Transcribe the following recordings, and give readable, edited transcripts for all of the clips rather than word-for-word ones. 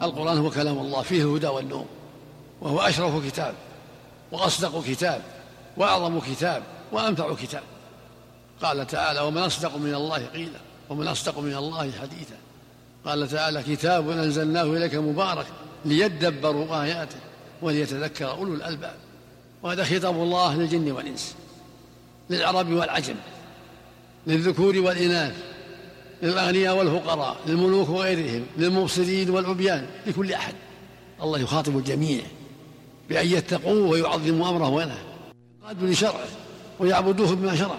القرآن هو كلام الله فيه الهدى والنور، وهو أشرف كتاب وأصدق كتاب وأعظم كتاب وأنفع كتاب. قال تعالى: ومن أصدق من الله قيلا ومن أصدق من الله حديثا. قال تعالى: كتاب أنزلناه إليك مبارك ليدبروا آياته وليتذكر أولو الألباب. وهذا خطاب الله للجن والإنس، للعرب والعجم، للذكور والإناث، للأغنياء والفقراء، للملوك وغيرهم، للمبصرين والعميان، لكل أحد. الله يخاطب الجميع بأن يتقوه ويعظموا أمره ونهيه، ينقادوا لشرعه ويعبدوه بما شرع.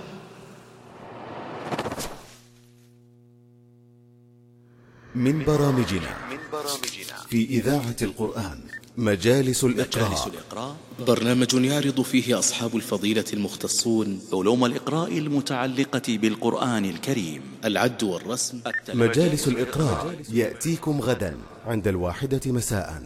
من برامجنا في إذاعة القرآن مجالس الإقراء، برنامج يعرض فيه أصحاب الفضيلة المختصون علوم الإقراء المتعلقة بالقرآن الكريم، العد والرسم. مجالس الإقراء يأتيكم غدا عند 1:00 مساء.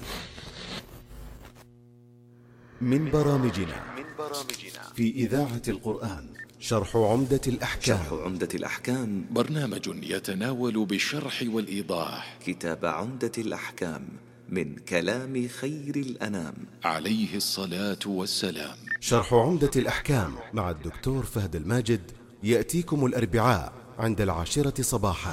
من برامجنا في إذاعة القرآن شرح عمدة الأحكام، برنامج يتناول بالشرح والإيضاح كتاب عمدة الأحكام من كلام خير الأنام عليه الصلاة والسلام. شرح عمدة الأحكام مع الدكتور فهد الماجد يأتيكم الأربعاء عند 10 صباحا.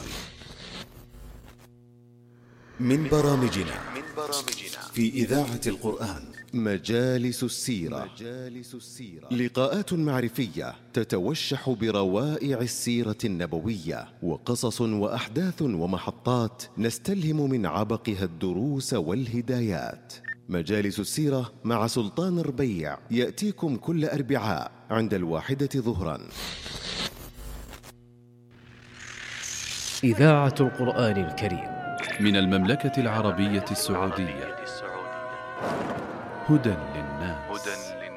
من برامجنا في إذاعة القرآن مجالس السيرة، لقاءات معرفية تتوشح بروائع السيرة النبوية، وقصص وأحداث ومحطات نستلهم من عبقها الدروس والهدايات. مجالس السيرة مع سلطان ربيع يأتيكم كل أربعاء عند 1:00 ظهرا. إذاعة القرآن الكريم من المملكة العربية السعودية، هدى للناس.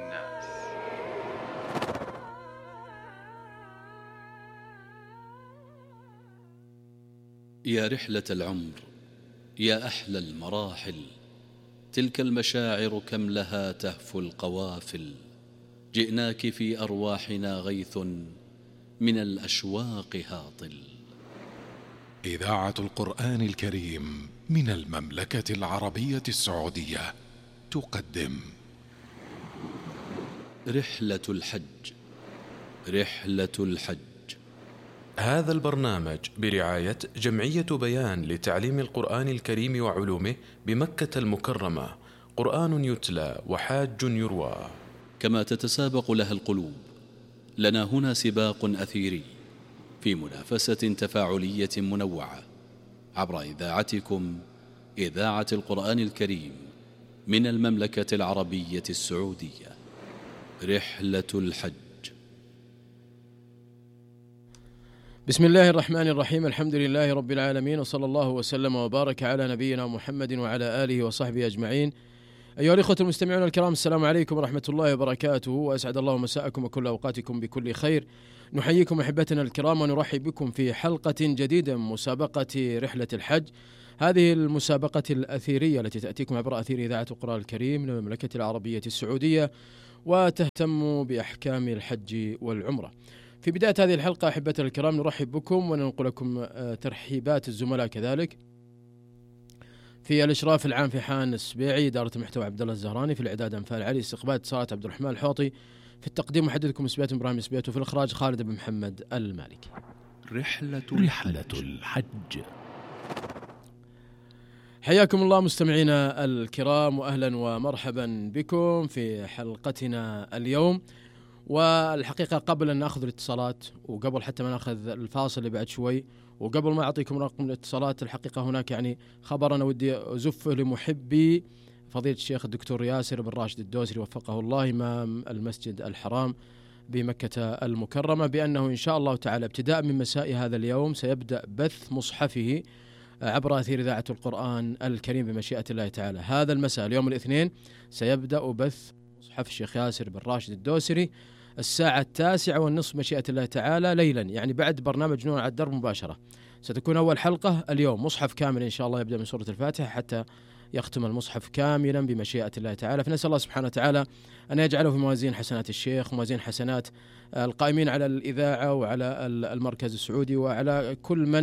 يا رحلة العمر، يا أحلى المراحل، تلك المشاعر كم لها تهفو القوافل. جئناك في أرواحنا غيث من الأشواق هاطل. إذاعة القرآن الكريم من المملكة العربية السعودية تقدم رحلة الحج. رحلة الحج. هذا البرنامج برعاية جمعية بيان لتعليم القرآن الكريم وعلومه بمكة المكرمة، قرآن يتلى وحاج يروى. كما تتسابق لها القلوب، لنا هنا سباق أثيري في منافسة تفاعلية منوعة عبر إذاعتكم، إذاعة القرآن الكريم من المملكة العربية السعودية. رحلة الحج. بسم الله الرحمن الرحيم، الحمد لله رب العالمين، وصلى الله وسلم وبارك على نبينا محمد وعلى آله وصحبه أجمعين. أيها الإخوة المستمعون الكرام، السلام عليكم ورحمة الله وبركاته، وأسعد الله مساءكم وكل أوقاتكم بكل خير. نحييكم أحبتنا الكرام ونرحب بكم في حلقة جديدة من مسابقة رحلة الحج، هذه المسابقة الأثيرية التي تأتيكم عبر أثير إذاعة القرآن الكريم من المملكة العربية السعودية، وتهتم بأحكام الحج والعمرة. في بداية هذه الحلقة أحبتنا الكرام نرحب بكم وننقل لكم ترحيبات الزملاء كذلك. في الإشراف العام في حان السبيعي، إدارة المحتوى عبد الله الزهراني، في الإعداد أنفال علي، استقبال اتصالات عبد الرحمن الحوطي، في التقديم محدثكم سبيات إبراهيم سبيات، وفي الإخراج خالد بن محمد المالكي. رحلة الحج. حياكم الله مستمعينا الكرام، وأهلا ومرحبا بكم في حلقتنا اليوم. والحقيقة قبل أن نأخذ الاتصالات، وقبل حتى ما نأخذ الفاصل اللي بعد شوي، وقبل ما أعطيكم رقم الاتصالات، الحقيقة هناك يعني خبر أنا ودي أزفه لمحبي فضيلة الشيخ الدكتور ياسر بن راشد الدوسري وفقه الله، إمام المسجد الحرام بمكة المكرمة، بأنه إن شاء الله تعالى ابتداء من مساء هذا اليوم سيبدأ بث مصحفه عبر أثير إذاعة القرآن الكريم بمشيئة الله تعالى. هذا المساء اليوم الاثنين سيبدأ بث مصحف الشيخ ياسر بن راشد الدوسري الساعة 9:30 مشيئة الله تعالى ليلا، يعني بعد برنامج نور على الدرب مباشرة. ستكون أول حلقة اليوم مصحف كامل إن شاء الله، يبدأ من سورة الفاتحة حتى يختم المصحف كاملا بمشيئة الله تعالى. فنسأل الله سبحانه وتعالى أن يجعله في موازين حسنات الشيخ وموازين حسنات القائمين على الإذاعة وعلى المركز السعودي وعلى كل من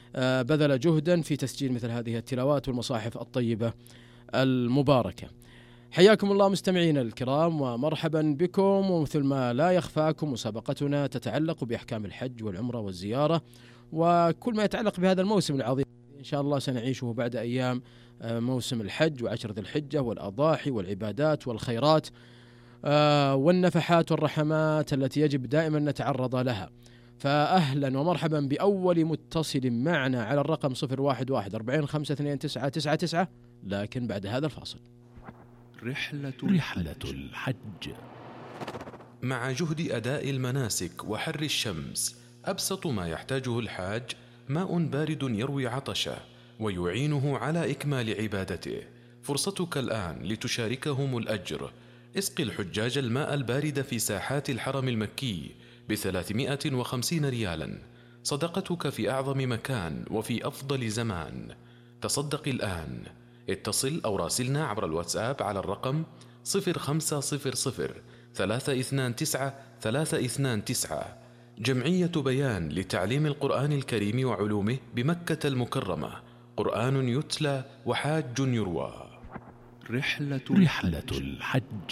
بذل جهدا في تسجيل مثل هذه التلاوات والمصاحف الطيبة المباركة. حياكم الله مستمعينا الكرام ومرحبا بكم. ومثل ما لا يخفاكم مسابقتنا تتعلق بأحكام الحج والعمرة والزيارة وكل ما يتعلق بهذا الموسم العظيم إن شاء الله سنعيشه بعد أيام موسم الحج وعشر ذي الحجة والأضاحي والعبادات والخيرات والنفحات والرحمات التي يجب دائما نتعرض لها. فأهلا ومرحبا بأول متصل معنا على الرقم 011-40-529-99 لكن بعد هذا الفاصل. رحلة الحج. مع جهد أداء المناسك وحر الشمس، أبسط ما يحتاجه الحاج ماء بارد يروي عطشه ويعينه على إكمال عبادته. فرصتك الآن لتشاركهم الأجر. اسق الحجاج الماء البارد في ساحات الحرم المكي ب350 ريالا، صدقتك في أعظم مكان وفي أفضل زمان. تصدق الآن. اتصل أو راسلنا عبر الواتساب على الرقم 0500-329-329. جمعية بيان لتعليم القرآن الكريم وعلومه بمكة المكرمة. قرآن يتلى وحاج يروى. رحلة الحج.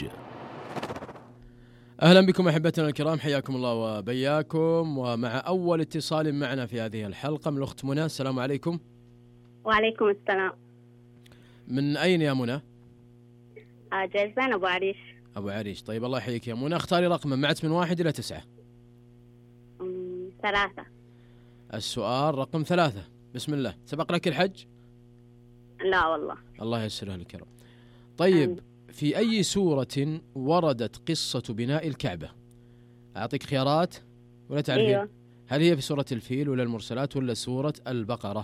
أهلا بكم أحبتنا الكرام، حياكم الله وبياكم. ومع أول اتصال معنا في هذه الحلقة من الأخت منى. السلام عليكم. وعليكم السلام. من أين يا منى؟ جازان أبو عريش. أبو عريش. طيب الله يحييك يا منى. اختاري رقما معت من 1 إلى 9. 3. السؤال رقم 3. بسم الله. سبق لك الحج؟ لا والله. الله يسرها لك يا رب. طيب في أي سورة وردت قصة بناء الكعبة؟ أعطيك خيارات ولا تعرفين؟ أيوة. هل هي في سورة الفيل ولا المرسلات ولا سورة البقرة؟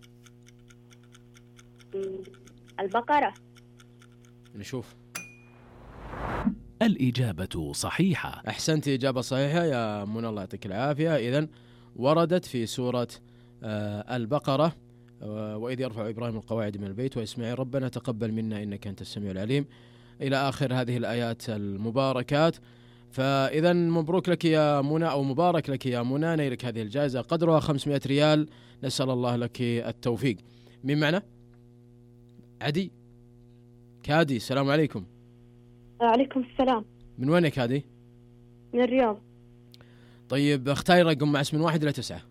البقرة. نشوف. الإجابة صحيحة. أحسنت، إجابة صحيحة يا منى، الله يعطيك العافية. إذن وردت في سورة البقرة. وإذ يرفع إبراهيم القواعد من البيت وإسماعيل ربنا تقبل منا إنك أنت السميع العليم إلى آخر هذه الآيات المباركات. فإذا مبروك لك يا منى، أو مبارك لك يا منى، نيلك هذه الجائزة قدرها 500 ريال. نسأل الله لك التوفيق. من معنا؟ عدي كادي. السلام عليكم. وعليكم السلام. من وينك كادي؟ من الرياض. طيب اختاري رقم معس من 1 إلى 9.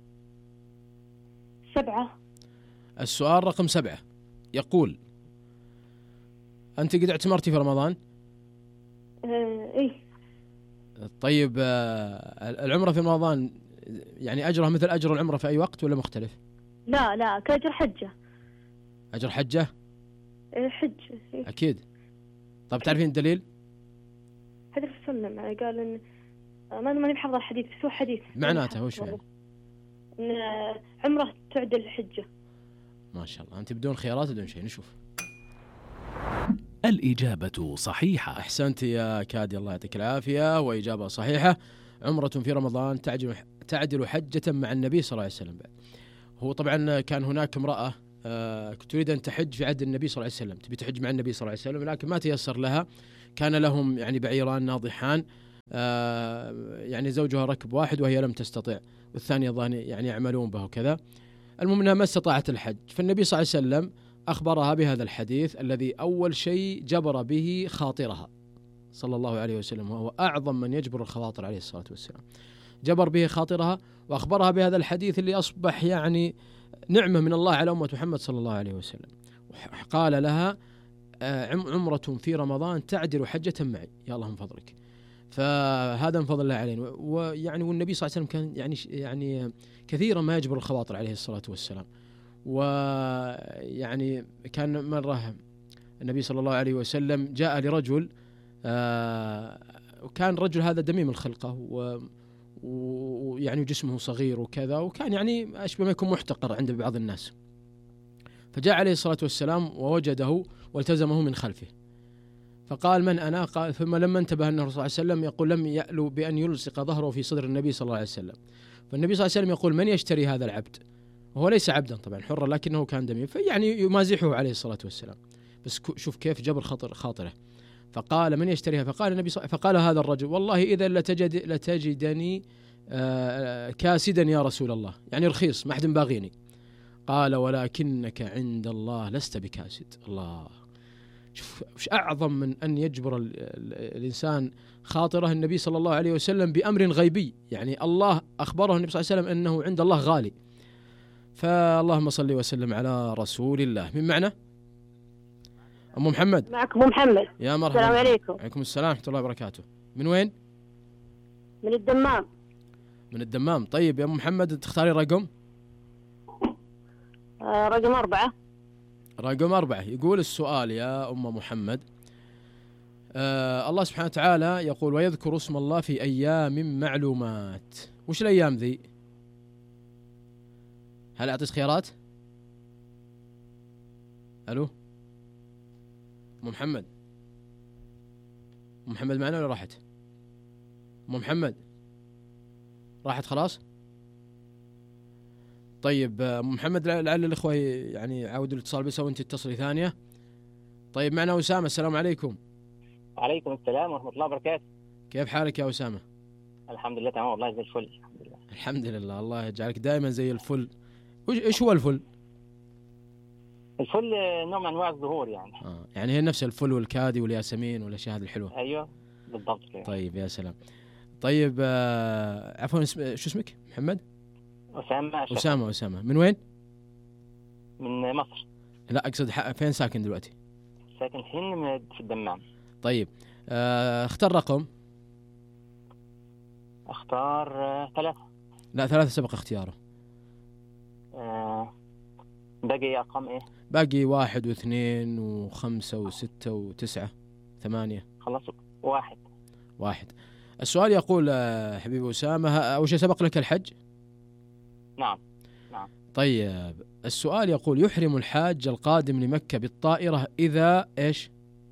7. السؤال رقم 7 يقول: أنت قد اعتمرتي في رمضان؟ إيه. طيب العمرة في رمضان يعني أجرها مثل أجر العمرة في أي وقت ولا مختلف؟ لا كأجر حجة. أجر حجة؟ حج. إيه؟ أكيد. طيب تعرفين الدليل؟ حديث السنة قال إن ماني بحفظ الحديث بس هو حديث. معناته وش يعني؟ إن عمرة تعدل الحجة. ما شاء الله. أنت بدون خيارات بدون شيء. نشوف. الإجابة صحيحة. أحسنت يا كادي، الله يعطيك العافية، وإجابة صحيحة. عمرة في رمضان تعدل حجة مع النبي صلى الله عليه وسلم. هو طبعا كان هناك امرأة تريد أن تحج في عهد النبي صلى الله عليه وسلم، تبي تحج مع النبي صلى الله عليه وسلم، لكن ما تيسر لها. كان لهم يعني بعيران ناضحان، يعني زوجها ركب واحد وهي لم تستطع، والثانية ظن يعني يعملون به وكذا. المهم أنها ما استطاعت الحج، فالنبي صلى الله عليه وسلم أخبرها بهذا الحديث الذي أول شيء جبر به خاطرها صلى الله عليه وسلم، وهو أعظم من يجبر الخواطر عليه الصلاة والسلام. جبر به خاطرها وأخبرها بهذا الحديث اللي أصبح يعني نعمة من الله على أمة محمد صلى الله عليه وسلم. قال لها: عمرة في رمضان تعدل حجة معي، يا الله من فضلك. فهذا من فضل الله علينا. ويعني والنبي صلى الله عليه وسلم كان يعني كثيرا ما يجبر الخواطر عليه الصلاة والسلام. ويعني كان مرة النبي صلى الله عليه وسلم جاء لرجل، وكان الرجل هذا دميم الخلقة ويعني جسمه صغير وكذا، وكان يعني أشبه ما يكون محتقر عند بعض الناس. فجاء عليه الصلاة والسلام ووجده والتزمه من خلفه، فقال: من أنا؟ قال. ثم لما انتبه أنه صلى الله عليه وسلم يقول لم يألو بأن يلصق ظهره في صدر النبي صلى الله عليه وسلم. فالنبي صلى الله عليه وسلم يقول: من يشتري هذا العبد؟ وهو ليس عبدا طبعا، حرا، لكنه كان دميم، فيعني يمازحه عليه الصلاة والسلام. بس شوف كيف جبر خاطره. فقال: من يشتريها؟ فقال النبي فقال هذا الرجل: والله إذا لتجدني كاسدا يا رسول الله، يعني رخيص ما حد باغيني. قال ولكنك عند الله لست بكاسد. الله، شوف وش أعظم من أن يجبر الإنسان خاطره النبي صلى الله عليه وسلم بأمر غيبي، يعني الله أخبره النبي صلى الله عليه وسلم أنه عند الله غالي. فاللهم صل وسلم على رسول الله. من معنا؟ أم محمد. معكم أم محمد. يا مرحبا. السلام عليكم. وعليكم السلام ورحمة الله وبركاته. من وين؟ من الدمام. من الدمام. طيب يا أم محمد تختاري رقم؟ رقم 4. رقم 4. يقول السؤال يا أم محمد، الله سبحانه وتعالى يقول ويذكر اسم الله في أيام معلومات. وش الأيام ذي؟ هل أعطيك خيارات؟ ألو أم محمد. أم محمد معنا ولا راحت؟ أم محمد راحت خلاص؟ طيب أم محمد لعل الإخوة يعني عاودوا الاتصال بس وأنت تتصلي ثانية. طيب معنا أسامة. السلام عليكم. وعليكم السلام ورحمة الله وبركاته. كيف حالك يا أسامة؟ الحمد لله تمام والله زي الفل. الحمد لله. الحمد لله، الله يجعلك دائما زي الفل. إيش هو الفل؟ الفل نوع من أنواع الزهور يعني. يعني هي نفس الفل والكادي والياسمين والأشياء هذه الحلوة. أيوه بالضبط كده. طيب يا سلام. طيب عفوا شو اسمك؟ محمد؟ أسامة. أسامة من وين؟ من مصر. لا أقصد فين ساكن دلوقتي؟ ساكن الحين في الدمام. طيب اختار رقم. اختار 3. لا 3 سبق اختياره. باقي أرقام إيه؟ باقي 1 و2 و5 و6 و9 8. خلاص 1. السؤال يقول حبيبي أسامة، أول شيء سبق لك الحج؟ نعم. طيب السؤال يقول يحرم الحاج القادم لمكة بالطائرة إذا إيش؟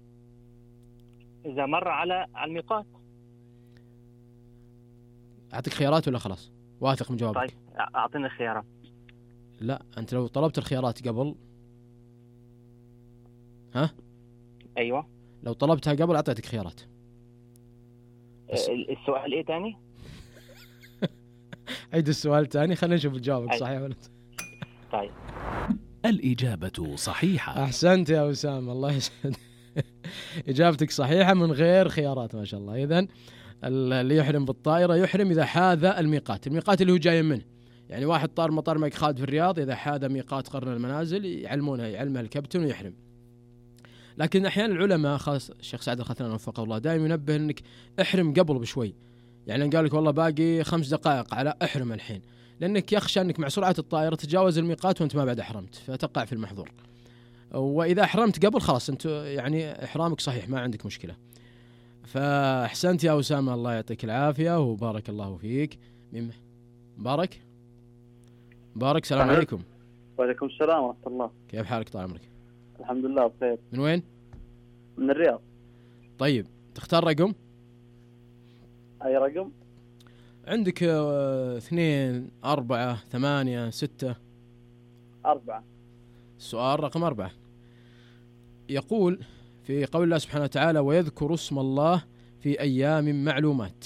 إذا مر على الميقات. أعطيك خيارات ولا خلاص واثق من جوابك؟ طيب أعطيني خيارات. لا أنت لو طلبت الخيارات قبل. ها؟ أيوة. لو طلبتها قبل أعطيتك خيارات. السؤال إيه تاني؟ عيد السؤال تاني خلينا نشوف جوابك صحيح ولا. طيب. الإجابة صحيحة. أحسنت يا أسامة، الله يسعدك. إجابتك صحيحة من غير خيارات ما شاء الله. إذن اللي يحرم بالطائرة يحرم إذا حاذ الميقات اللي هو جاي منه. يعني واحد طار مطار الملك خالد في الرياض، إذا حاذ ميقات قرن المنازل يعلمه الكابتن ويحرم. لكن أحيانا العلماء خاص الشيخ سعد الخثران وفقه الله دائما ينبه أنك احرم قبل بشوي. يعني قال لك والله باقي 5 دقائق على احرم الحين، لأنك يخشى أنك مع سرعة الطائرة تتجاوز الميقات وأنت ما بعد أحرمت فتقع في المحظور. وإذا أحرمت قبل خلاص أنت يعني إحرامك صحيح ما عندك مشكلة. فأحسنت يا أسامة، الله يعطيك العافية وبارك الله فيك. مبارك. السلام عليكم. وعليكم السلام ورحمة الله. كيف حالك طال عمرك؟ الحمد لله بخير. من وين؟ من الرياض. طيب تختار رقم؟ أي رقم؟ عندك 2 4 8 6. 4. السؤال رقم 4 يقول في قول الله سبحانه وتعالى ويذكر اسم الله في أيام معلومات.